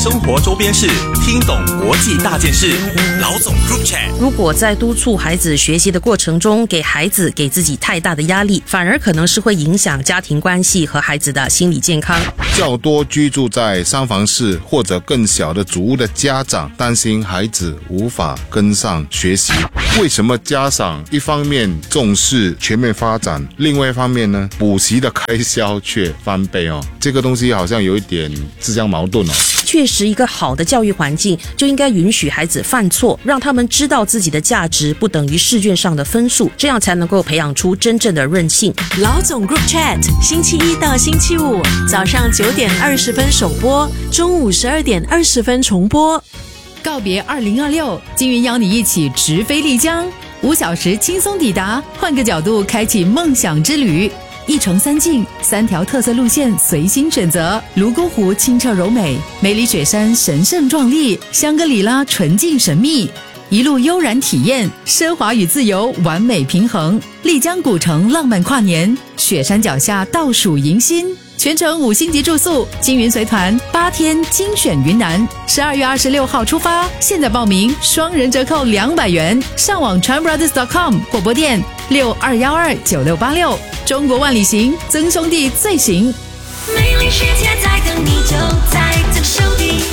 生活周边事，听懂国际大件事。老总 Group Chat。 如果在督促孩子学习的过程中，给孩子给自己太大的压力，反而可能是会影响家庭关系和孩子的心理健康。 较多居住在三房室或者更小的祖屋的家长担心孩子无法跟上学习。为什么家长一方面重视全面发展，另外一方面呢，补习的开销却翻倍哦？这个东西好像有一点自相矛盾哦。 确实，一个好的教育环境就应该允许孩子犯错，让他们知道自己的价值不等于试卷上的分数，这样才能够培养出真正的韧性。 老总 Group Chat， 星期一到星期五早上9点20分首播，中午12点20分重播。 告别2026，金云邀你一起直飞丽江，5小时轻松抵达，换个角度开启梦想之旅。1城3境，3条特色路线随心选择。泸沽湖清澈柔美，梅里雪山神圣壮丽，香格里拉纯净神秘。一路悠然体验，奢华与自由完美平衡。丽江古城浪漫跨年，雪山脚下倒数迎新。全程5星级住宿，金云随团8天精选云南，12月26号出发。现在报名，双人折扣200元。上网 chanbrothers.com 或拨电62129686。中国万里行，曾兄弟最行。 美丽世界在等你，就在这手里。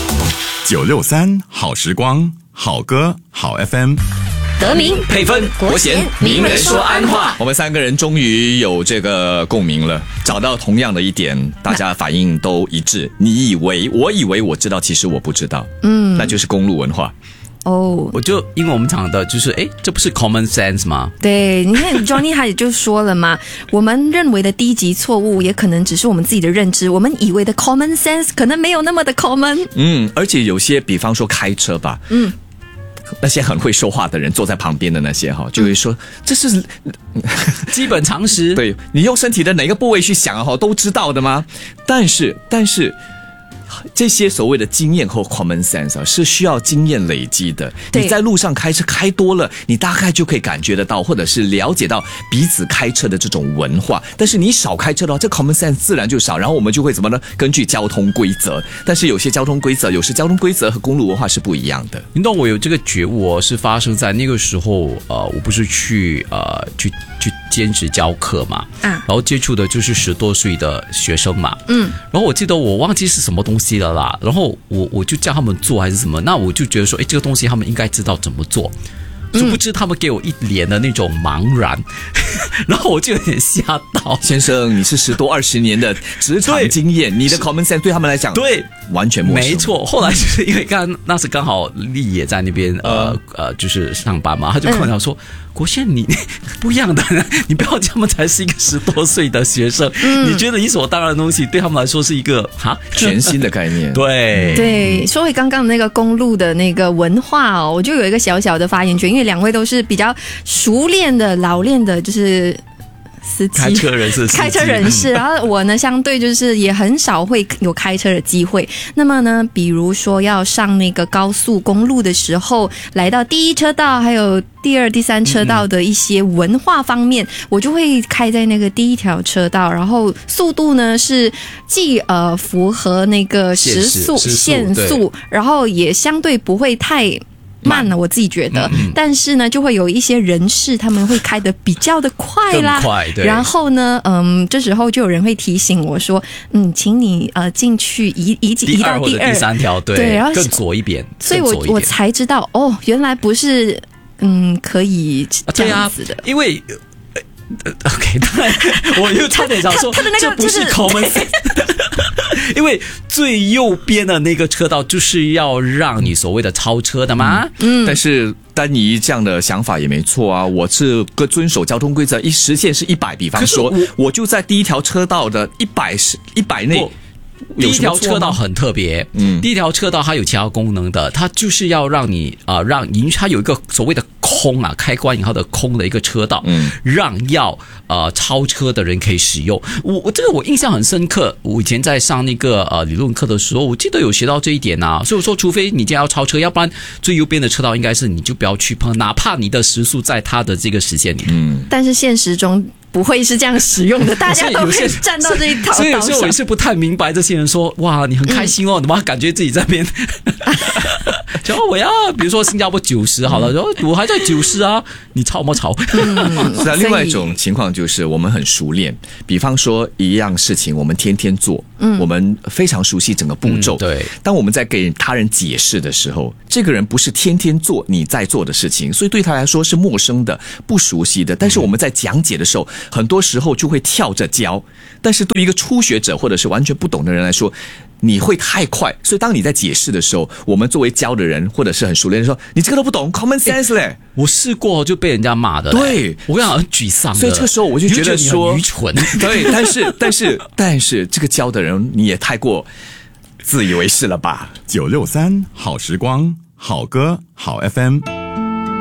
963好时光，好歌好 FM。 得名配分国贤名人说安话，我们3个人终于有这个共鸣了，找到同样的一点，大家反应都一致。你以为，我以为我知道，其实我不知道。那就是公路文化。 我就因为我们讲的就是这不是 common sense 吗？ 对，你看 Johnny 他也就说了嘛，我们认为的低级错误也可能只是我们自己的认知，我们以为的 common sense 可能没有那么的 common。 而且有些比方说开车吧，那些很会说话的人坐在旁边的那些就会说这是基本常识。 对，你用身体的哪个部位去想都知道的吗？但是这些所谓的经验或 common sense 是需要经验累积的。你在路上开车开多了，你大概就可以感觉得到，或者是了解到彼此开车的这种文化。但是你少开车的话，这 common sense 自然就少，然后我们就会怎么呢？根据交通规则。但是有时交通规则和公路文化是不一样的。 你懂，我有这个觉悟是发生在那个时候，我不是去兼职教课嘛，然后接触的就是10多岁的学生嘛，然后我记得我忘记是什么东西了啦，然后我就叫他们做还是什么，那我就觉得说，这个东西他们应该知道怎么做。殊不知他们给我一脸的那种茫然，然后我就有点吓到。 先生，你是10多20年的职场经验，你的 common sense 对他们来讲对完全陌生。 没错，后来就是因为那时刚好丽也在那边就是上班嘛，他就跟我讲说，国宪你不一样的，你不要这么才是一个10多岁的学生，你觉得理所当然的东西对他们来说是一个全新的概念。 对，说回刚刚那个公路的那个文化我就有一个小小的发言权，因为2位都是比较熟练的老练的，就是司机开车人士然后我呢相对就是也很少会有开车的机会。那么呢，比如说要上那个高速公路的时候，来到第1车道还有第2、第3车道的一些文化方面，我就会开在那个第1条车道，然后速度呢是既符合那个限速，然后也相对不会太慢了，我自己觉得。但是呢，就会有一些人士他们会开得比较的快啦， 更快，对。 然后呢，这时候就有人会提醒我说，请你进去移到第2或者第3条，对，然后更左一边。所以我才知道原来不是可以这样子的，因为。OK， 我又差点想说，这不是 common sense， 因为最右边的那个车道就是要让你所谓的超车的嘛。 但是丹尼这样的想法也没错啊，我是遵守交通规则，时限是100，比方说我就在第1条车道的100内。 第1条车道很特别，第1条车道它有其他功能的，它就是要让你它有一个所谓的空开关以后的空的一个车道，让要超车的人可以使用。我这个我印象很深刻，我以前在上那个理论课的时候，我记得有学到这一点所以说除非你今天要超车，要不然最右边的车道应该是你就不要去碰，哪怕你的时速在它的这个时限里。 但是现实中不会是这样使用的，大家都会站到这一条道上。 所以有时候我也是不太明白这些人说，哇，你很开心哦，怎么感觉自己在那边？就我要，比如说新加坡90好了，然后我还在90啊，你吵么吵？ 是啊，另外一种情况就是我们很熟练，比方说一样事情我们天天做，我们非常熟悉整个步骤。 对， 当我们在给他人解释的时候，这个人不是天天做你在做的事情，所以对他来说是陌生的、不熟悉的。但是我们在讲解的时候，很多时候就会跳着教。但是对于一个初学者或者是完全不懂的人来说，你会太快，所以当你在解释的时候，我们作为教的人或者是很熟练的说，你这个都不懂 ，common sense 嘞。 我试过就被人家骂的， 对我跟你讲很沮丧的。 所以这个时候我就觉得说你很愚蠢， 对，但是这个教的人你也太过自以为是了吧？ 963好时光，好歌好 FM。